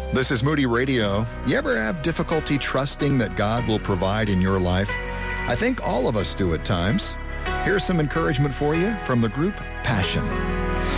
This is Moody Radio. You ever have difficulty trusting that God will provide in your life? I think all of us do at times. Here's some encouragement for you from the group Passion.